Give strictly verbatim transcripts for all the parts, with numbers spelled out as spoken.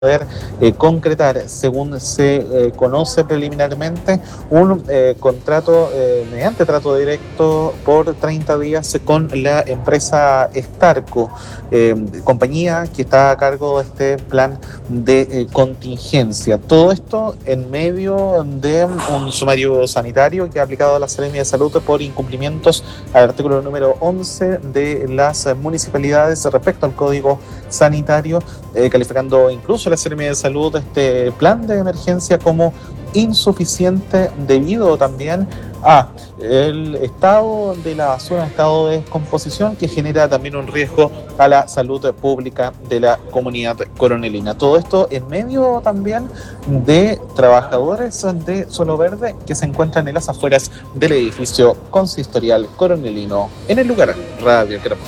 poder eh, concretar, según se eh, conoce preliminarmente, un eh, contrato eh, mediante trato directo por treinta días con la empresa Starco, eh, compañía que está a cargo de este plan de eh, contingencia. Todo esto en medio de un sumario sanitario que ha aplicado la Seremi de Salud por incumplimientos al artículo número once de las municipalidades respecto al Código Sanitario, eh, calificando incluso la Seremi de Salud este plan de emergencia como insuficiente debido también a el estado de la basura, estado de descomposición que genera también un riesgo a la salud pública de la comunidad coronelina. Todo esto en medio también de trabajadores de Suelo Verde que se encuentran en las afueras del edificio consistorial coronelino. En el lugar, Radio Crema.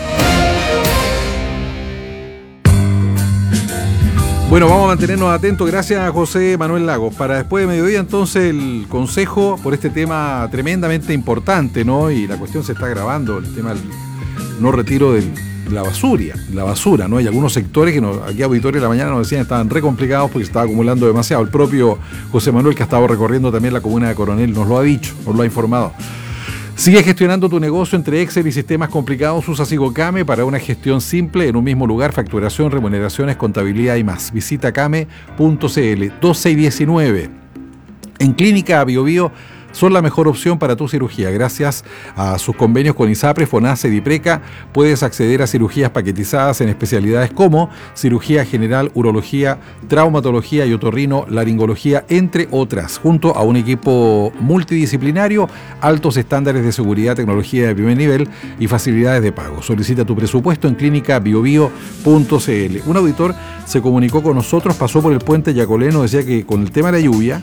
Bueno, vamos a mantenernos atentos. Gracias a José Manuel Lagos. Para después de mediodía, entonces, el consejo por este tema tremendamente importante, ¿no? Y la cuestión se está agravando, el tema del no retiro de la basura, la basura, ¿no? Hay algunos sectores que nos, aquí Auditorio de la Mañana nos decían estaban re complicados porque se estaba acumulando demasiado. El propio José Manuel, que ha estado recorriendo también la comuna de Coronel, nos lo ha dicho, nos lo ha informado. Sigue gestionando tu negocio entre Excel y sistemas complicados. Usa Sigocame para una gestión simple en un mismo lugar. Facturación, remuneraciones, contabilidad y más. Visita came punto cl. dos seis uno nueve. En Clínica Bio Bio son la mejor opción para tu cirugía. Gracias a sus convenios con ISAPRE, FONASA y DIPRECA, puedes acceder a cirugías paquetizadas en especialidades como cirugía general, urología, traumatología y otorrino, laringología, entre otras, junto a un equipo multidisciplinario, altos estándares de seguridad, tecnología de primer nivel y facilidades de pago. Solicita tu presupuesto en clínica bio bio punto cl. Un auditor se comunicó con nosotros, pasó por el puente Yacoleno, decía que con el tema de la lluvia,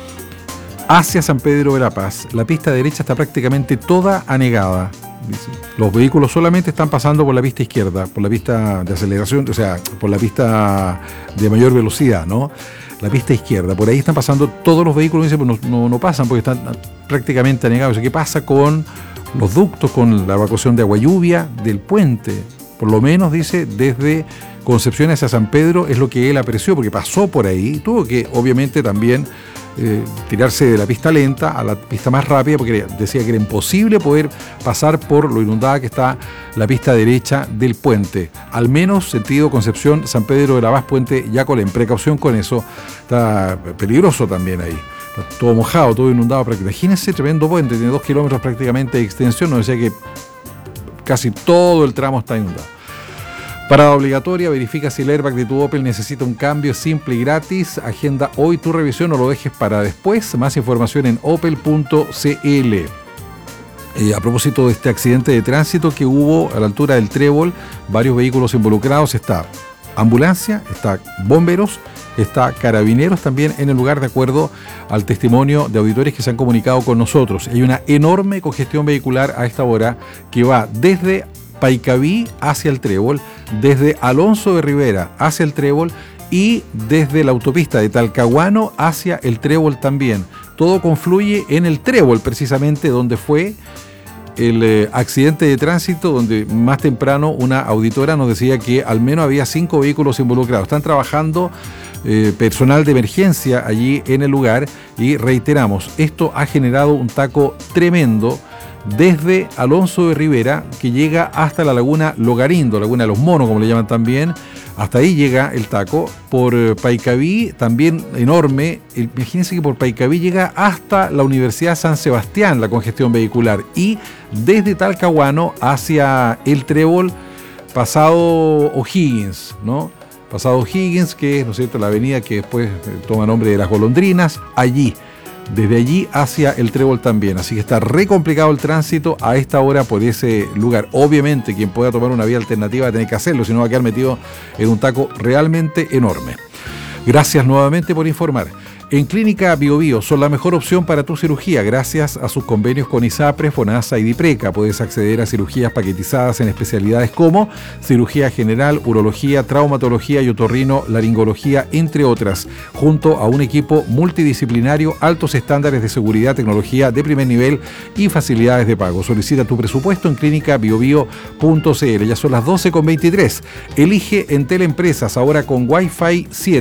hacia San Pedro de la Paz, la pista derecha está prácticamente toda anegada. Dice. Los vehículos solamente están pasando por la pista izquierda, por la pista de aceleración, o sea, por la pista de mayor velocidad, ¿no? La pista izquierda, por ahí están pasando todos los vehículos, dice, pues no, no, no pasan porque están prácticamente anegados. ¿Qué pasa con los ductos, con la evacuación de agua lluvia del puente? Por lo menos, dice, desde Concepción hacia San Pedro es lo que él apreció, porque pasó por ahí, tuvo que, obviamente, también Eh, tirarse de la pista lenta a la pista más rápida porque decía que era imposible poder pasar por lo inundada que está la pista derecha del puente, al menos sentido Concepción, San Pedro de la Paz, puente Yacolén. Precaución con eso, está peligroso también ahí, está todo mojado, todo inundado. Imagínense, tremendo puente, tiene dos kilómetros prácticamente de extensión, nos decía que casi todo el tramo está inundado. Parada obligatoria, verifica si el airbag de tu Opel necesita un cambio simple y gratis. Agenda hoy tu revisión o lo dejes para después. Más información en opel punto cl. Eh, a propósito de este accidente de tránsito que hubo a la altura del Trébol, varios vehículos involucrados. Está ambulancia, está bomberos, está carabineros también en el lugar, de acuerdo al testimonio de auditores que se han comunicado con nosotros. Hay una enorme congestión vehicular a esta hora que va desde Paicaví hacia el Trébol, desde Alonso de Rivera hacia el Trébol y desde la autopista de Talcahuano hacia el Trébol también. Todo confluye en el Trébol, precisamente donde fue el eh, accidente de tránsito, donde más temprano una auditora nos decía que al menos había cinco vehículos involucrados. Están trabajando eh, personal de emergencia allí en el lugar y reiteramos, esto ha generado un taco tremendo desde Alonso de Rivera, que llega hasta la laguna Logarindo, laguna de los monos, como le llaman también. Hasta ahí llega el taco. Por Paicaví, también enorme. Imagínense que por Paicaví llega hasta la Universidad San Sebastián la congestión vehicular. Y desde Talcahuano hacia el Trébol, pasado O'Higgins, ¿no? Pasado O'Higgins, que es, ¿no es cierto?, la avenida que después toma nombre de las Golondrinas, allí. Desde allí hacia el Trébol también, así que está re complicado el tránsito a esta hora por ese lugar. Obviamente quien pueda tomar una vía alternativa va a tener que hacerlo, si no va a quedar metido en un taco realmente enorme. Gracias nuevamente por informar. En Clínica Bio Bio son la mejor opción para tu cirugía gracias a sus convenios con ISAPRE, FONASA y DIPRECA. Puedes acceder a cirugías paquetizadas en especialidades como cirugía general, urología, traumatología y otorrino, laringología, entre otras, junto a un equipo multidisciplinario, altos estándares de seguridad, tecnología de primer nivel y facilidades de pago. Solicita tu presupuesto en clínica bio bio punto c l. Ya son las doce con veintitrés. Elige Entel Empresas ahora con Wi-Fi siete.